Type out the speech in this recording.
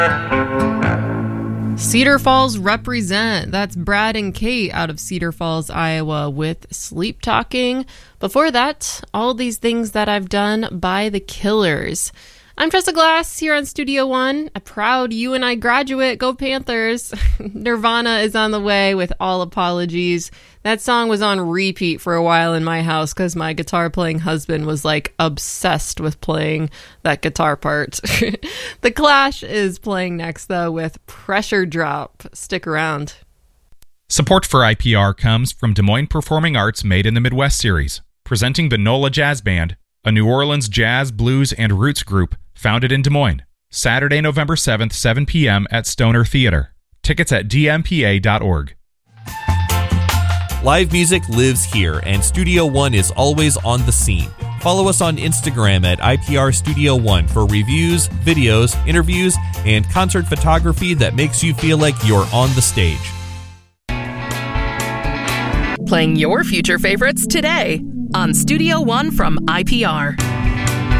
Cedar Falls represent. That's Brad and Kate out of Cedar Falls, Iowa with Sleep Talking. Before that, All These Things That I've Done by The Killers. I'm Tressa Glass here on Studio One, a proud UNI graduate. Go Panthers. Nirvana is on the way with All Apologies. That song was on repeat for a while in my house because my guitar playing husband was like obsessed with playing that guitar part. The Clash is playing next though with Pressure Drop. Stick around. Support for IPR comes from Des Moines Performing Arts Made in the Midwest series, presenting the NOLA Jazz Band, a New Orleans jazz, blues, and roots group founded in Des Moines. Saturday, November 7th, 7 p.m. at Stoner Theater. Tickets at dmpa.org. Live music lives here, and Studio One is always on the scene. Follow us on Instagram at IPR Studio One for reviews, videos, interviews, and concert photography that makes you feel like you're on the stage. Playing your future favorites today on Studio One from IPR.